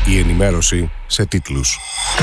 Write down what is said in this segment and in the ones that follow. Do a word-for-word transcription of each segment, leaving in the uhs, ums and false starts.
Η ενημέρωση σε τίτλους.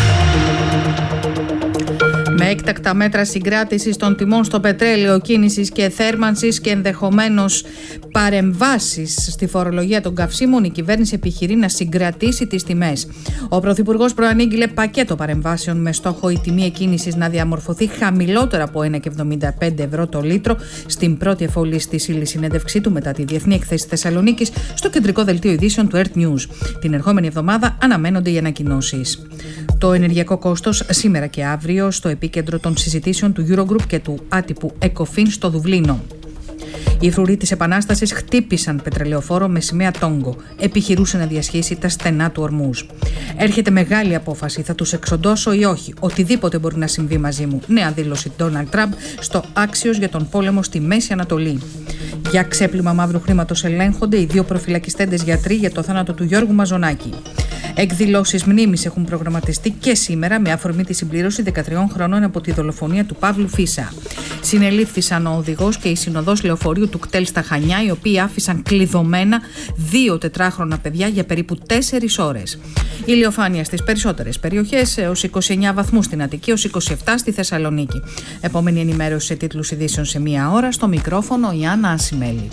Με έκτακτα μέτρα συγκράτησης των τιμών στο πετρέλαιο, κίνησης και θέρμανσης και ενδεχομένως παρεμβάσεις στη φορολογία των καυσίμων, η κυβέρνηση επιχειρεί να συγκρατήσει τις τιμές. Ο Πρωθυπουργός προανήγγειλε πακέτο παρεμβάσεων με στόχο η τιμή εκκίνησης να διαμορφωθεί χαμηλότερα από ένα κόμμα εβδομήντα πέντε ευρώ το λίτρο στην πρώτη εφολή στη συνέντευξή του μετά τη Διεθνή Εκθέση Θεσσαλονίκης στο κεντρικό δελτίο ειδήσεων του Earth News. Την ερχόμενη εβδομάδα αναμένονται οι ανακοινώσεις. Το ενεργειακό κόστος σήμερα και αύριο στο επίκεντρο των συζητήσεων του Eurogroup και του άτυπου ECOFIN στο Δουβλίνο. Οι φρουροί της Επανάστασης χτύπησαν πετρελαιοφόρο με σημαία Τόγκο. Επιχειρούσε να διασχίσει τα στενά του Ορμούζ. Έρχεται μεγάλη απόφαση. Θα τους εξοντώσω ή όχι. Οτιδήποτε μπορεί να συμβεί μαζί μου. Νέα δήλωση Ντόναλντ Τραμπ στο Άξιος για τον πόλεμο στη Μέση Ανατολή. Για ξέπλυμα μαύρου χρήματος ελέγχονται οι δύο προφυλακιστέντες γιατροί για το θάνατο του Γιώργου Μαζονάκη. Εκδηλώσεις μνήμης έχουν προγραμματιστεί και σήμερα με αφορμή τη συμπλήρωση δεκατριών χρόνων από τη δολοφονία του Παύλου Φίσα. Συνελήφθησαν ο οδηγός και η συνοδός λεωφορείου του κτέλ στα Χανιά, οι οποίοι άφησαν κλειδωμένα δύο τετράχρονα παιδιά για περίπου τέσσερις ώρες. Η ηλιοφάνεια στις περισσότερες περιοχές έως είκοσι εννέα βαθμούς στην Αττική, έως είκοσι επτά στη Θεσσαλονίκη. Επόμενη ενημέρωση σε τίτλους ειδήσεων σε μία ώρα. Στο μικρόφωνο η Άννα Ασημέλη.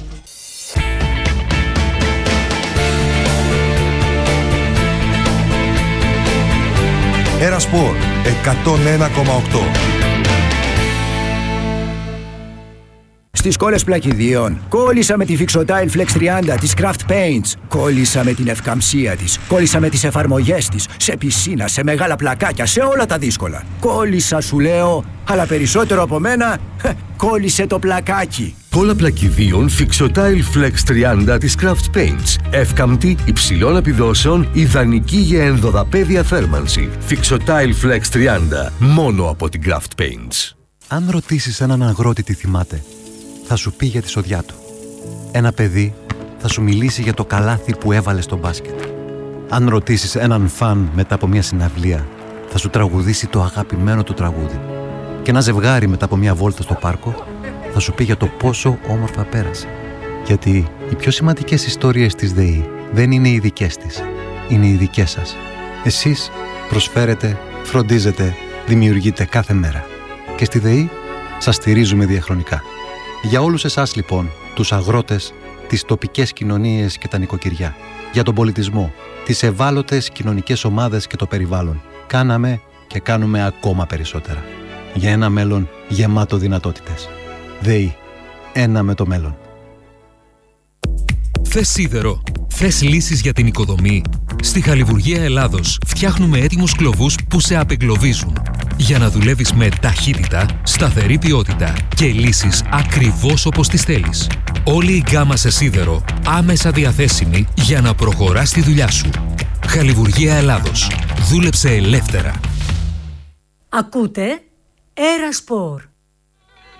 Έρα Σπορ εκατόν ένα κόμμα οκτώ. Στις κόλλες πλακιδίων, κόλλησα με τη Fixotile Flex τριάντα της Craft Paints. Κόλλησα με την ευκαμψία της. Κόλλησα με τις εφαρμογές της. Σε πισίνα, σε μεγάλα πλακάκια, σε όλα τα δύσκολα. Κόλλησα σου λέω, αλλά περισσότερο από μένα, κόλλησε το πλακάκι. Κόλλα πλακιδίων Fixotile Flex τριάντα της Craft Paints. Εύκαμπτη, υψηλών επιδόσεων, ιδανική για ενδοδαπέδια θέρμανση. Fixotile Flex τριάντα, μόνο από την Craft Paints. Αν ρωτήσεις έναν αγρότη τι θυμάται, θα σου πει για τη σοδιά του. Ένα παιδί θα σου μιλήσει για το καλάθι που έβαλε στο μπάσκετ. Αν ρωτήσεις έναν φαν μετά από μια συναυλία, θα σου τραγουδήσει το αγαπημένο του τραγούδι. Και ένα ζευγάρι μετά από μια βόλτα στο πάρκο θα σου πει για το πόσο όμορφα πέρασε. Γιατί οι πιο σημαντικές ιστορίες της ΔΕΗ δεν είναι οι δικές της, είναι οι δικές σας. Εσείς προσφέρετε, φροντίζετε, δημιουργείτε κάθε μέρα. Και στη ΔΕΗ σας στηρίζουμε διαχρονικά. Για όλους εσάς λοιπόν, τους αγρότες, τις τοπικές κοινωνίες και τα νοικοκυριά, για τον πολιτισμό, τις ευάλωτες κοινωνικές ομάδες και το περιβάλλον, κάναμε και κάνουμε ακόμα περισσότερα. Για ένα μέλλον γεμάτο δυνατότητες. ΔΕΗ. Ένα με το μέλλον. Θες σίδερο? Θες λύσεις για την οικοδομή? Στη Χαλιβουργία Ελλάδος φτιάχνουμε έτοιμους κλωβούς που σε απεγκλωβίζουν. Για να δουλεύεις με ταχύτητα, σταθερή ποιότητα και λύσεις ακριβώς όπως τις θέλεις. Όλη η γκάμα σε σίδερο άμεσα διαθέσιμη για να προχωράς τη δουλειά σου. Χαλιβουργία Ελλάδος. Δούλεψε ελεύθερα. Ακούτε Έρα Σπορ.